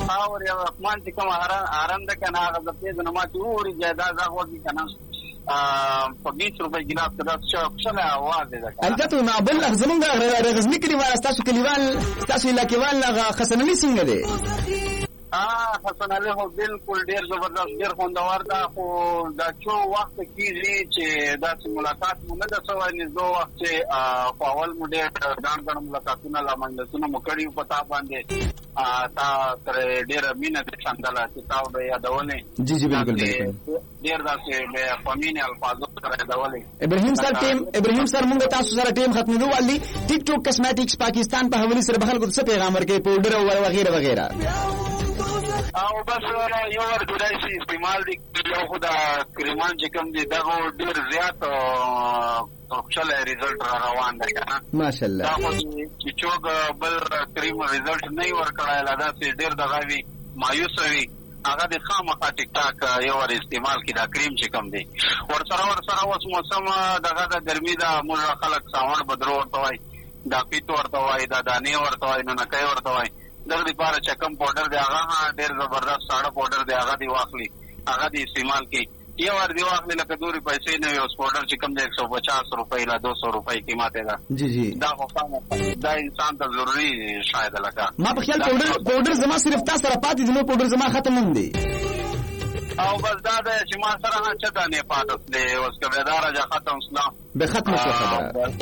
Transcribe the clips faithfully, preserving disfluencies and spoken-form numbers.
اور یو رحمان چې کوم هرم ده کنه هغه د پیژ نه ماته وری جایداد راغلی کنه په بیس روپۍ ګلاس کې دا څه څه आवाज ده البته ما بل زمونږ غزنی کلیوال تاسو کلیوال تاسو علاقېوال خسن علي څنګه دی؟ اه حسن علي هو بالکل ډیر زبردست ډیر خوندور ده خو دا څو وخت کېږي چې دا ملاقات مونږ نه د سوای نه دوه وخت چې په اول مو ډیر ځان ځان ملاقاتونه لامنځونه مو کړی په تا باندې تا تر ډیر مینه د څنګه چې تا به یادولې جی جی بالکل بالکل ډیر داسې به پمینه الفاظو سره یادولې. ابراهیم سر ټیم ابراهیم سر مونږ تاسو سره ټیم ختمېدو والي ټیک ټاک کسمټکس پاکستان په حواله سره بخل کو څه پیغام ورکړي پاوډر او وغیرہ وغیرہ او بس یو ور ګډای شي استعمال دي یو خدا کریمان چې کوم دي دا ډیر زیات خوشاله ریزلټ را روان دی کنه ماشاءالله دا خو چې څوک بل کریم ریزلټ نه ور کړای لا دا ډیر دغه وی مایوس وي هغه د خامخا ټیک ټاک یو ور استعمال کی دا کریم چې کوم دی ور سره ور سره اوس موسم دغه د ګرمي دا موږ خلک ساون بدرو ورته وای دا پیټ ورته وای دا دانی ورته وای نه نه کوي ورته وای دغه لپاره چې کوم پاوډر دی هغه ډیر زبردست ساړه پاوډر دی هغه دی واخلي هغه دی استعمال کی یو ور دی واخلي لکه دوری پیسې نه یو پاوډر چې کوم دی ایک سو پچاس روپۍ لا دو سو روپۍ قیمت ده جی جی دا خو دا انسان ته ضروري شاید لکه ما په خیال پاوډر پاوډر زما صرف تاسو سره پاتې دی نو پاوډر زما ختم هم دی او بس دا د چې ما سره نه چتا نه پاتې دی اوس کله دا راځه ختم اسلام به ختم شو خبره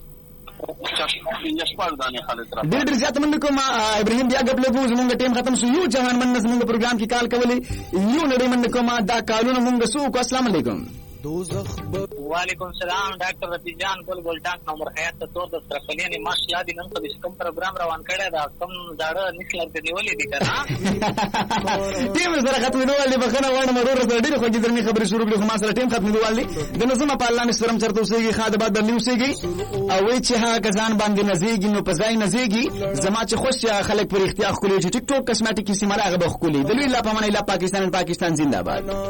ډېر ډېر زیات مننه کوم ابراهیم بیا غبل بو زمونږ ټیم ختم شو یو جهان من زمونږ پروګرام کې کال کولې یو نړۍ مننه کوم دا کالونه مونږ سو کو السلام علیکم وعلیکم السلام ډاکټر رفیع جان ګل ګلټان نمبر حیات ته تور د سرفلیانی ماشاءالله دي نن په کوم پروګرام روان کړی دا کوم زاړه نسل ته نیولې دي کنه ټیم سره ختمېدو ولې بخنه وړه مرور سره ډېر خوږې درنې خبرې شروع کړې خو ما سره ټیم ختمېدو ولې د نظم په الله نسرم چرته اوسېږي خاطر بعد درنې اوسېږي او وی چې هغه کسان باندې نزيږي نو په ځای نزيږي زما چې خوش خلک پر اختیار خولې چې ټیک ټاک کسمټیک استعمال هغه بخولي د لوی الله په امان الله پاکستان پاکستان زنده باد.